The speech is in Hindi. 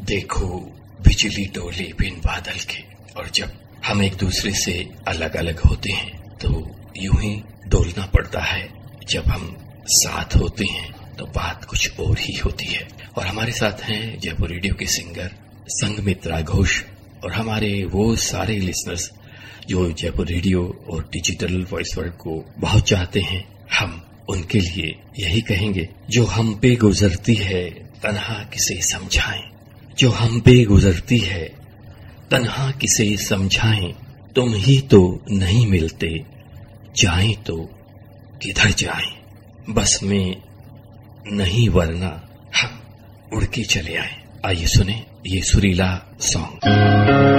देखो बिजली डोले बिन बादल के। और जब हम एक दूसरे से अलग अलग होते हैं तो यूं ही डोलना पड़ता है। जब हम साथ होते हैं तो बात कुछ और ही होती है। और हमारे साथ हैं जयपुर रेडियो के सिंगर संघमित्रा घोष और हमारे वो सारे लिसनर्स जो जयपुर रेडियो और डिजिटल वॉइस वर्ल्ड को बहुत चाहते हैं। हम उनके लिए यही कहेंगे, जो हम पे गुजरती है तन्हा किसे समझाएं। जो हम पे गुजरती है तन्हा किसे समझाएं। तुम ही तो नहीं मिलते, जाएं तो किधर जाएं। बस में नहीं वरना हम उड़ के चले आए। आइए सुने ये सुरीला सॉन्ग।